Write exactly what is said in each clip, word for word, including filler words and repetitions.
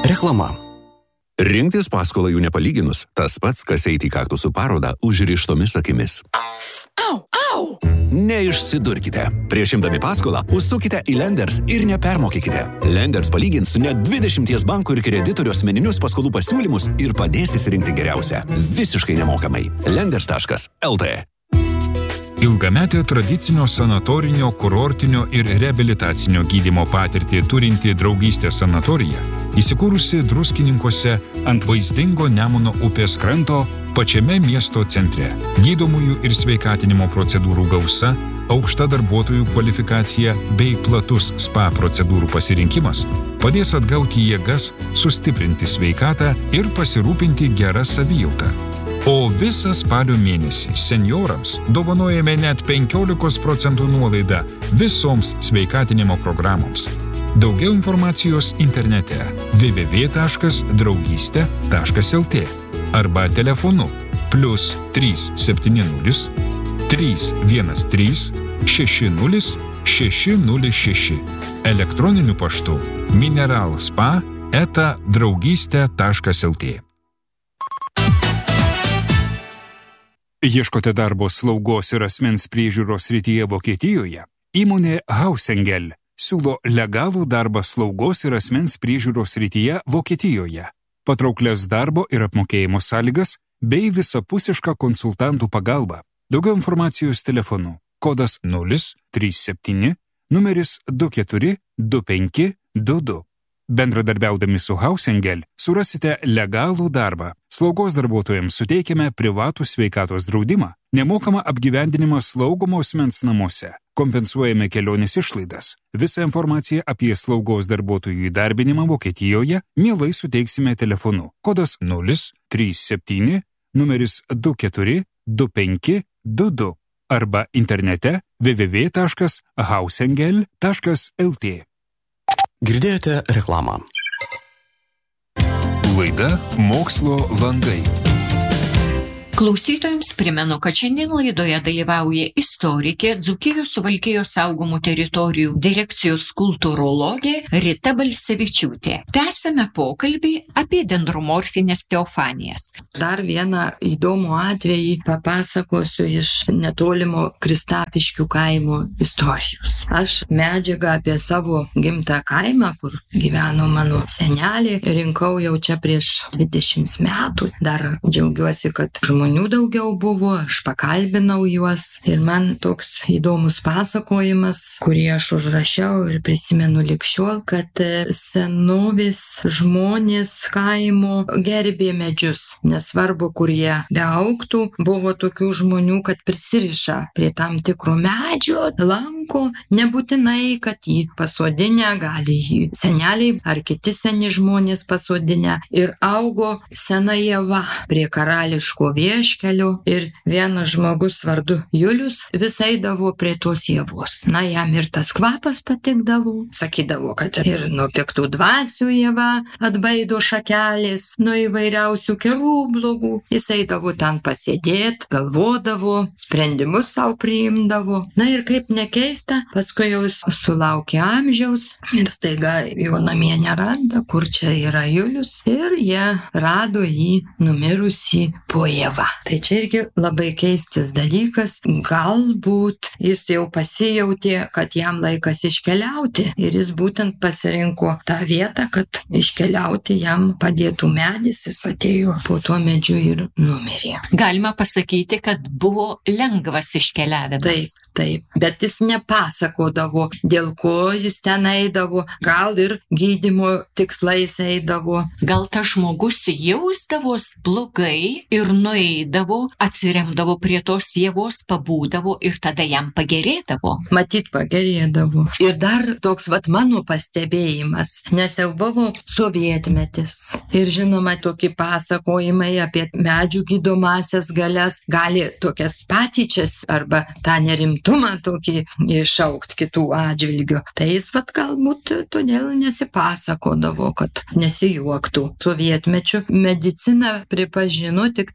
Reklama. Rinktis paskolą jų nepalyginus, tas pats, kas eiti į kaktusų parodą užrištomis akimis. Au, au! Neišsidurkite. Prieš imdami paskolą, užsukite į Lenders ir nepermokykite. Lenders palygins net dvidešimties bankų ir kreditorių asmeninius paskolų pasiūlymus ir padės įsirinkti geriausią. Visiškai nemokamai. Lenders taškas el tė. Ilgametę tradicinio sanatorinio, kurortinio ir reabilitacinio gydymo patirtį turinti Draugystės sanatorija, įsikūrusi Druskininkuose ant vaizdingo Nemuno upės kranto pačiame miesto centre. Gydomųjų ir sveikatinimo procedūrų gausa, aukšta darbuotojų kvalifikacija bei platus spa procedūrų pasirinkimas padės atgauti jėgas, sustiprinti sveikatą ir pasirūpinti gerą savijautą. O visą spalio mėnesį senjorams dovanojame net penkiolikos procentų nuolaidą visoms sveikatinimo programoms. Daugiau informacijos internete w w w taškas draugystė taškas el tė arba telefonu plius trys septyni nulis trys vienas trys šeši nulis šeši nulis šeši. Elektroniniu paštu mineralspa eta draugystė taškas el tė. Ieškote darbo slaugos ir asmens priežiūros srityje Vokietijoje? Įmonė Hausengel siūlo legalų darbą slaugos ir asmens priežiūros srityje Vokietijoje, patrauklias darbo ir apmokėjimo sąlygas bei visapusišką konsultantų pagalbą. Daugiau informacijos telefonu kodas nulis trys septyni, numeris du keturi du penki du du. Bendradarbiaudami su Hausengel surasite legalų darbą. Slaugos darbuotojams suteikiame privatų sveikatos draudimą, nemokamą apgyvendinimą slaugomo asmens namuose, kompensuojame kelionės išlaidas. Visą informaciją apie slaugos darbuotojų įdarbinimą Vokietijoje mielai suteiksime telefonu. Kodas nulis trys septyni, numeris du keturi du penki du du arba internete w w w taškas hausengel taškas el tė. Girdėjote reklamą. Laida Mokslo langai. Klausytojams primenu, kad šiandien laidoje dalyvauja istorikė, Dzūkijos Suvalkijos saugomų teritorijų direkcijos kultūrologė Rita Balsevičiūtė. Tęsime pokalbį apie dendromorfinės teofanijas. Dar vieną įdomų atvejį papasakosiu iš netolimo Kristapiškių kaimo istorijos. Aš medžiagą apie savo gimtą kaimą, kur gyveno mano senelė, rinkau jau čia prieš dvidešimt metų. Dar džiaugiuosi, kad žmonių daugiau buvo, aš pakalbinau juos ir man toks įdomus pasakojimas, kurį aš užrašiau ir prisimenu lig šiol, kad senovės žmonės kaimo gerbė medžius. Nesvarbu, kur jie beaugtų, buvo tokių žmonių, kad prisiriša prie tam tikrų medžio, lanko, nebūtinai, kad jį pasodinę, gali jį seneliai ar kiti seni žmonės pasodinę. Ir augo sena ieva prie karališko vieškelio ir vienas žmogus vardu Julius vis eidavo prie tos ievos. Na, jam ir tas kvapas patikdavo, sakydavo, kad ir nuo piktų dvasių ieva atbaido šakelės, nuo įvairiausių kerų blogų. Jis eidavo ten pasėdėti, galvodavo, sprendimus savo priimdavo. Na ir kaip nekeista, paskui jau jis sulaukė amžiaus ir staiga jo namie neranda, kur čia yra Julius, ir jie rado jį numirusį po ieva. Tai čia irgi labai keistas dalykas. Galbūt jis jau pasijautė, kad jam laikas iškeliauti ir jis būtent pasirinko tą vietą, kad iškeliauti jam padėtų medis. Jis atėjo po tuo medžiu ir numirė. Galima pasakyti, kad buvo lengvas iškeliavimas. Taip, taip, bet jis nepasakodavo, dėl ko jis ten eidavo, gal ir gydymo tikslais eidavo. Gal tas žmogus jausdavos blogai ir nueidavo, atsiremdavo prie tos ievos, pabūdavo ir tada jam pagerėdavo. Matyt, pagerėdavo. Ir dar toks vat mano pastebėjimas, nes jau buvo sovietmetis. Ir žinoma, tokie pasakojimai apie medžių gydomasias galias gali tokias patyčias arba tą nerimtumą tokį iššaukti kitų atžvilgių. Tai jis vat galbūt todėl nesipasakodavo, kad nesijuoktų. Sovietmečiu medicina pripažino tik tai, kas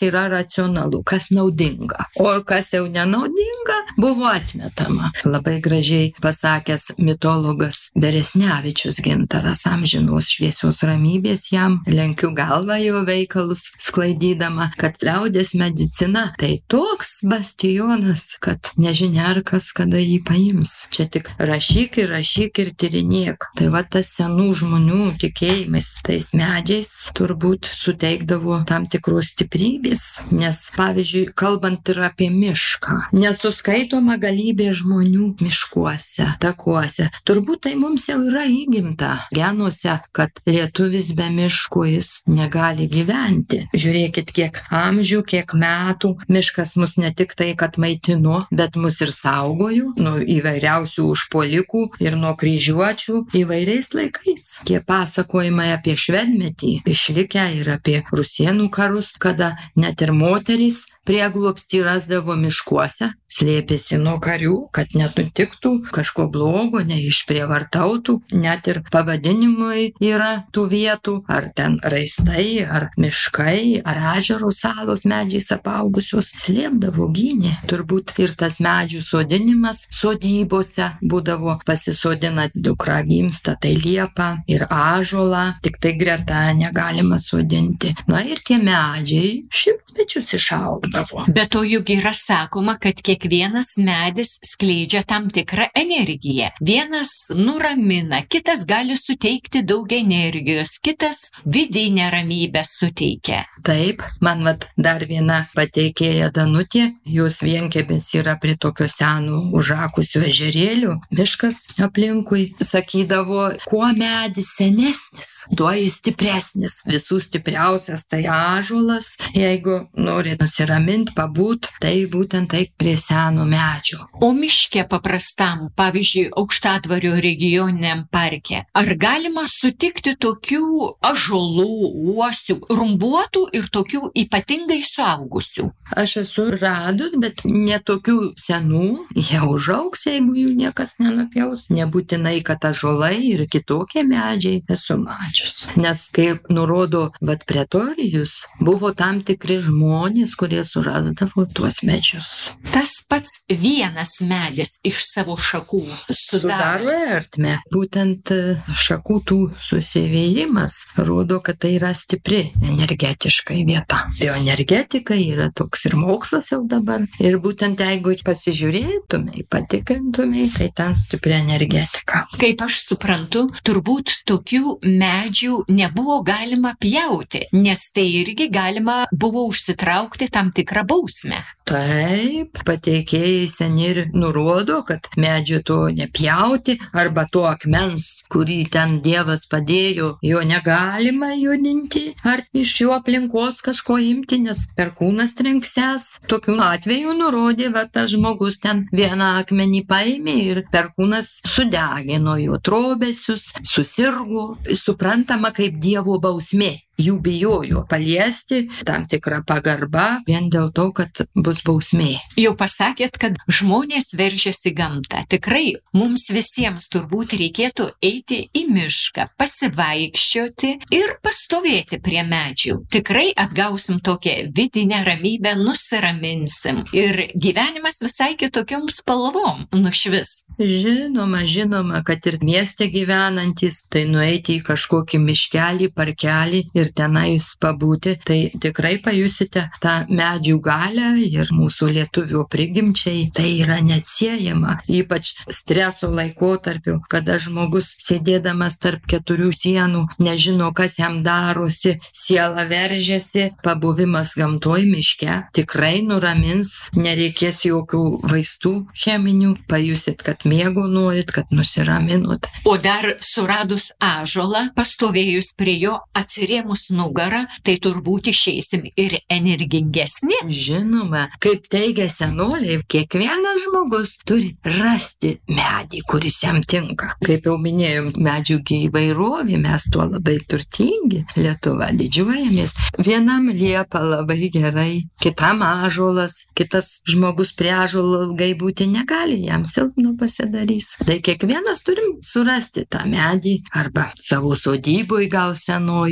yra racionalu, kas naudinga. O kas jau nenaudinga, buvo atmetama. Labai gražiai pasakęs mitologas Beresnevičius Gintaras, amžinos šviesios ramybės jam, lenkiu galvą jo veikalus sklaidydama, kad liaudės medicina tai toks bastionas, kad nežinia ar kas kada jį paims. Čia tik rašyk ir rašyk ir tyrinėk. Tai va tas senų žmonių tikėjimas tais medžiais turbūt suteikdavo tam tikros stiprybės, nes pavyzdžiui, kalbant ir apie mišką, nesuskaitoma galybė žmonių miškuose, takuose. Turbūt tai mums jau yra įgimta genuose, kad lietuvis be miško jis negali gyventi. Žiūrėkit, kiek amžių, kiek metų miškas mus ne tik tai, kad maitino, bet mus ir saugojo nuo įvairiausių užpuolikų ir nuo kryžiuočių įvairiais laikais. Tie pasakojimai apie švedmetį išlikę ir apie rusėnų karus, kada net ir moterys prieglobstį rasdavo miškuose, slėpėsi nuo karių, kad nenutiktų kažko blogo, neišprievartautų, net ir pavadinimai yra tų vietų, ar ten raistai, ar miškai, ar ežero salos medžiais apaugusios, slėpdavo, gynė. Turbūt ir tas medžių sodinimas sodybose būdavo, pasisodinat dukra gimsta, tai liepą ir ąžuolą, tik tai greta negalima sodinti. Na ir tie medžiai šimtmečius išaugo. Bet to juk yra sakoma, kad kiekvienas medis skleidžia tam tikrą energiją. Vienas nuramina, kitas gali suteikti daug energijos, kitas vidinę ramybę suteikia. Taip, man vat dar viena pateikėja Danutė, jos vienkėbės yra prie tokio seno užakusio ežerėlių, miškas aplinkui, sakydavo, kuo medis senesnis, tuo jis stipresnis. Visų stipriausias tai ąžuolas, jeigu nori nusiraminti, mint, pabūt, tai būtent tai prie seno medžio. O miške paprastam, pavyzdžiui, Aukštadvario regioniniam parke, ar galima sutikti tokių ąžuolų, uosių, rumbuotų ir tokių ypatingai suaugusių? Aš esu radus, bet ne tokių senų, jie užaugs, jeigu jų niekas nenupjaus. Nebūtinai, kad ąžuolai ir kitokie medžiai esu mačius. Nes, kaip nurodo vat Pretorijus, buvo tam tikri žmonės, kurie surasdavo tuos medžius. Tas pats vienas medis iš savo šakų sudaro, sudaro ertmę. Būtent šakų tų susivėjimas rodo, kad tai yra stipri energetiškai vieta. Bioenergetika yra toks ir mokslas jau dabar. Ir būtent jeigu pasižiūrėtumai, patikrintumai, tai ten stipri energetika. Kaip aš suprantu, turbūt tokių medžių nebuvo galima pjauti, nes tai irgi galima buvo užsitraukti tam tikrą bausmę. Taip, pateikėjai seni ir nurodo, kad medžio to nepjauti, arba to akmens, kurį ten Dievas padėjo, jo negalima judinti, ar iš jo aplinkos kažko imti, nes perkūnas trenksės. Tokiu atveju nurodė, va, tas žmogus ten vieną akmenį paėmė ir perkūnas sudegino jo trobesius, susirgo, suprantama kaip Dievo bausmė. Jų bijojo paliesti, tam tikra pagarba, vien dėl to, kad bus bausmė. Jau pasakėt, kad žmonės veržiasi gamtą. Tikrai mums visiems turbūt reikėtų eiti į mišką, pasivaikščioti ir pastovėti prie medžių. Tikrai atgausim tokią vidinę ramybę, nusiraminsim ir gyvenimas visai kitokiom spalvom nušvis. Žinoma, žinoma, kad ir mieste gyvenantis, tai nueiti į kažkokį miškelį, parkelį ir tenais pabūti, tai tikrai pajusite tą medžių galią ir mūsų lietuvio prigimčiai. Tai yra neatsiejama, ypač streso laikotarpiu, kada žmogus sėdėdamas tarp keturių sienų nežino, kas jam darosi, siela veržiasi, pabuvimas gamtoj miške tikrai nuramins, nereikės jokių vaistų cheminių, pajusit, kad miego norit, kad nusiraminot. O dar suradus ąžuolą, pastovėjus prie jo, atsirėmus nugarą, tai turbūt išeisim ir energingesni. Žinoma, kaip teigia senoliai, kiekvienas žmogus turi rasti medį, kuris jam tinka. Kaip jau minėjom, medžių įvairovė, mes tuo labai turtingi. Lietuva didžiuojamės. Vienam liepa labai gerai, kitam ąžuolas, kitas žmogus prie ąžuolo ilgai būti negali, jam silpno pasidarys. Tai kiekvienas turim surasti tą medį arba savo sodyboj gal senoj, lai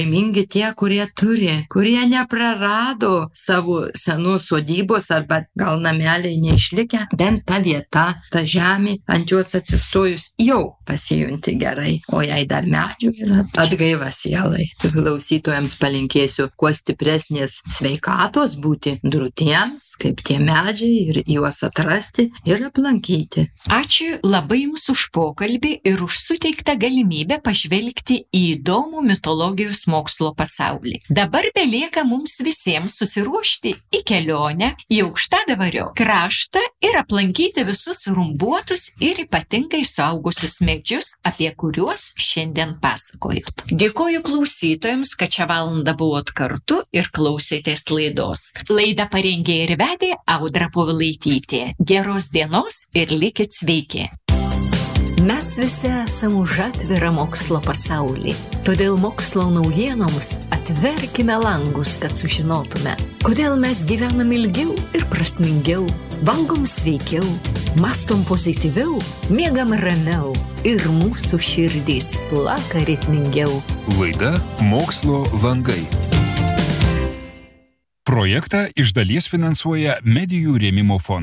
Laimingi tie, kurie turi, kurie neprarado savo senos sodybos arba gal nameliai neišlikę, bent ta vieta, ta žemė, ant jos atsistojus jau pasijunti gerai. O jei dar medžių yra, atgaiva sielai. Klausytojams palinkėsiu kuo stipresnės sveikatos, būti drūtiems, kaip tie medžiai, ir juos atrasti ir aplankyti. Ačiū labai Jums už pokalbį ir už suteiktą galimybę pažvelgti į įdomų mitologijos mokslo pasaulį. Dabar belieka mums visiems susiruošti į kelionę į Aukštadvario kraštą ir aplankyti visus rumbuotus ir ypatingai suaugusius medžius, apie kuriuos šiandien pasakojot. Dėkoju klausytojams, kad šią valandą buvot kartu ir klausėtės laidos. Laidą parengė ir vedė Audra Povilaitytė. Geros dienos ir likit sveiki. Mes visi esame už atvirą mokslo pasaulį. Todėl mokslo naujienoms atverkime langus, kad sužinotume, kodėl mes gyvenam ilgiau ir prasmingiau, valgom sveikiau, mastom pozityviau, miegam ramiau ir mūsų širdys plaka ritmingiau. Laida Mokslo langai. Projektą iš dalies finansuoja Medijų rėmimo fondas.